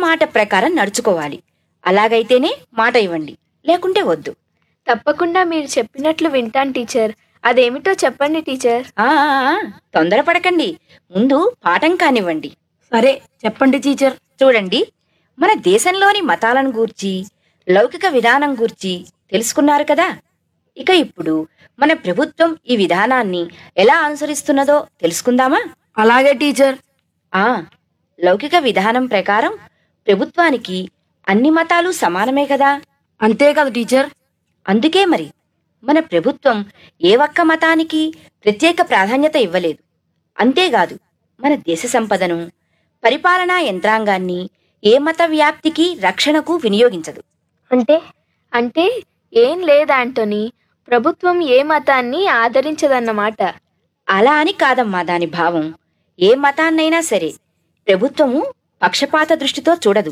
మాట ప్రకారం నడుచుకోవాలి. అలాగైతేనే మాట ఇవ్వండి, లేకుంటే వద్దు. తప్పకుండా మీరు చెప్పినట్లు వింటాను టీచర్. అదేమిటో చెప్పండి టీచర్. తొందరపడకండి, ముందు పాఠం కానివ్వండి. సరే చెప్పండి టీచర్. చూడండి, మన దేశంలోని మతాలను గూర్చి, లౌకిక విధానం గూర్చి తెలుసుకున్నారు కదా. ఇక ఇప్పుడు మన ప్రభుత్వం ఈ విధానాన్ని ఎలా అనుసరిస్తున్నదో తెలుసుకుందామా? అలాగే టీచర్. లౌకిక విధానం ప్రకారం ప్రభుత్వానికి అన్ని మతాలు సమానమే కదా. అంతే కదా టీచర్. అందుకే మరి మన ప్రభుత్వం ఏ ఒక్క మతానికి ప్రత్యేక ప్రాధాన్యత ఇవ్వలేదు. అంతేకాదు, మన దేశ సంపదను, పరిపాలనా యంత్రాంగాన్ని ఏ మత వ్యాప్తికి, రక్షణకు వినియోగించదు. అంటే ఏం లేదు ఆంటోనీ, ప్రభుత్వం ఏ మతాన్ని ఆదరించదన్నమాట. అలా అని కాదమ్మా దాని భావం. ఏ మతాన్నైనా సరే ప్రభుత్వము పక్షపాత దృష్టితో చూడదు,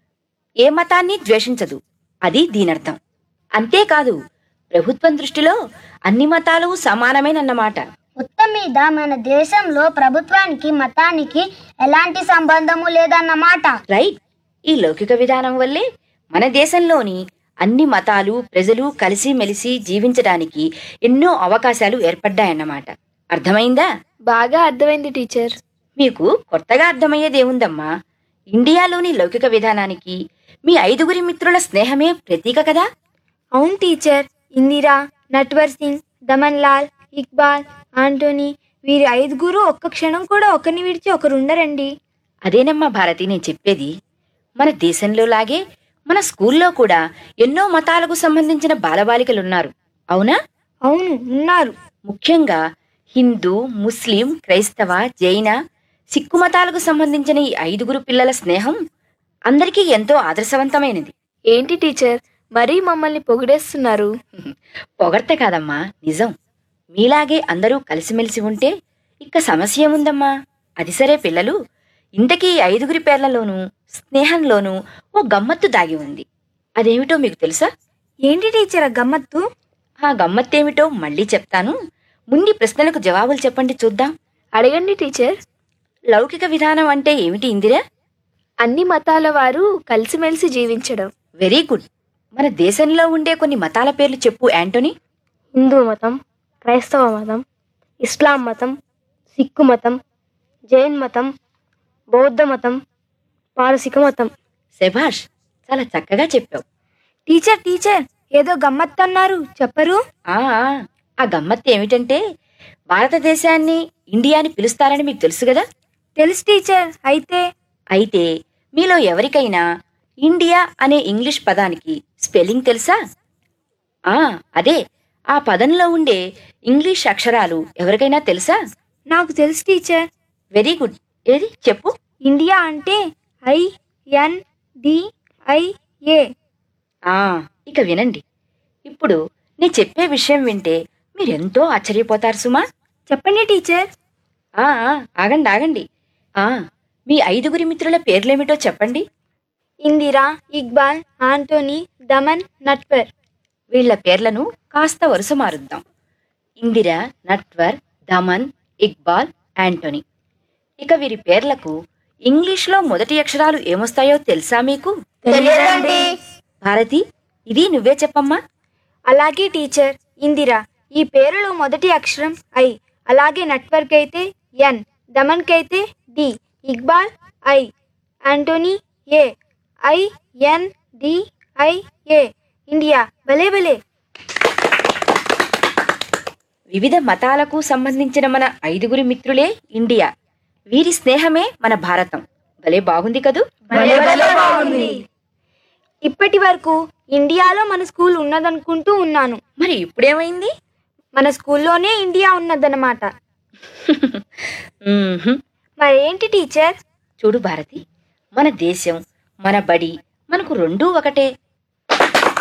ఏ మతాన్ని ద్వేషించదు, అది దీనర్థం. అంతేకాదు, ప్రభుత్వం దృష్టిలో అన్ని మతాలు సమానమేనన్నమాట. మొత్తం మీద మన దేశంలో ప్రభుత్వానికి మతానికి ఎలాంటి సంబంధము లేదన్నమాట. రైట్. ఈ లౌకిక విధానం వల్లే మన దేశంలోని అన్ని మతాలు, ప్రజలు కలిసిమెలిసి జీవించడానికి ఎన్నో అవకాశాలు ఏర్పడ్డాయన్నమాట. అర్థమైందా? బాగా అర్థమైంది టీచర్. మీకు కొత్తగా అర్థమయ్యేదేముందమ్మా? ఇండియాలోని లౌకిక విధానానికి మీ 5 మిత్రుల స్నేహమే ప్రతీక కదా. అవును టీచర్. ఇందిరా, నట్వర్ సింగ్, దమన్ లాల్, ఇక్బాల్, ఆంటోనీ వీరి 5 ఒక్క క్షణం కూడా ఒకరిని విడిచి ఒకరు ఉండరండి. అదేనమ్మా భారతి నేను చెప్పేది. మన దేశంలో లాగే మన స్కూల్లో కూడా ఎన్నో మతాలకు సంబంధించిన బాలబాలికలున్నారు. అవునా? అవును, ఉన్నారు. ముఖ్యంగా హిందూ, ముస్లిం, క్రైస్తవ, జైన, సిక్కు మతాలకు సంబంధించిన ఈ 5 పిల్లల స్నేహం అందరికీ ఎంతో ఆదర్శవంతమైనది. ఏంటి టీచర్, మరీ మమ్మల్ని పొగిడేస్తున్నారు? పొగడ్త కాదమ్మా, నిజం. మీలాగే అందరూ కలిసిమెలిసి ఉంటే ఇక సమస్య ఏముందమ్మా? అది సరే పిల్లలు, ఇంతకీ 5 పేర్లలోనూ స్నేహంలోనూ ఓ గమ్మత్తు దాగి ఉంది. అదేమిటో మీకు తెలుసా? ఏంటి టీచర్ ఆ గమ్మత్తు? ఆ గమ్మత్తేమిటో మళ్ళీ చెప్తాను, ముందు ప్రశ్నలకు జవాబులు చెప్పండి చూద్దాం. అడగండి టీచర్. లౌకిక విధానం అంటే ఏమిటి ఇందిరా? అన్ని మతాల వారు కలిసిమెలిసి జీవించడం. Very good. మన దేశంలో ఉండే కొన్ని మతాల పేర్లు చెప్పు యాంటోనీ. హిందూ మతం, క్రైస్తవ మతం, ఇస్లాం మతం, సిక్కు మతం, జైన్ మతం, బౌద్ధ మతం, పారసిక మతం. శభాష్, చాలా చక్కగా చెప్పావు. టీచర్ ఏదో గమ్మత్తు అన్నారు, చెప్పరు? ఆ గమ్మత్తు ఏమిటంటే భారతదేశాన్ని ఇండియాని పిలుస్తారని మీకు తెలుసు కదా. తెలుసు టీచర్. అయితే మీలో ఎవరికైనా ఇండియా అనే ఇంగ్లీష్ పదానికి స్పెల్లింగ్ తెలుసా? అదే, ఆ పదంలో ఉండే ఇంగ్లీష్ అక్షరాలు ఎవరికైనా తెలుసా? నాకు తెలుసు టీచర్. Very good. ఏది చెప్పు. ఇండియా అంటే INDIA. ఇక వినండి. ఇప్పుడు నేను చెప్పే విషయం వింటే మీరెంతో ఆశ్చర్యపోతారు సుమా. చెప్పండి టీచర్. ఆగండి. మీ 5 మిత్రుల పేర్లేమిటో చెప్పండి. ఇందిరా, ఇక్బాల్, ఆంటోనీ, దమన్, నట్వర్. వీళ్ల పేర్లను కాస్త వరుస మారుద్దాం. ఇందిరా, నట్వర్, దమన్, ఇక్బాల్, ఆంటోనీ. ఇక వీరి పేర్లకు ఇంగ్లీష్లో మొదటి అక్షరాలు ఏమొస్తాయో తెలుసా మీకు? తెలియదండి. భారతి, ఇది నువ్వే చెప్పమ్మా. అలాగే టీచర్. ఇందిరా, ఈ పేరులో మొదటి అక్షరం I. అలాగే నట్వర్క్ అయితే N, దమన్కి అయితే D, Iqbal I, Antony A. INDIA. India. భలే. వివిధ మతాలకు సంబంధించిన మన 5 మిత్రులే ఇండియా. వీరి స్నేహమే మన భారతం. భలే బాగుంది కదూ? ఇప్పటి వరకు ఇండియాలో మన స్కూల్ ఉన్నదనుకుంటూ ఉన్నాను. మరి ఇప్పుడేమైంది? మన స్కూల్లోనే ఇండియా ఉన్నదన్నమాట. మరేంటి టీచర్? చూడు భారతి, మన దేశం, మన బడి మనకు రెండూ ఒకటే.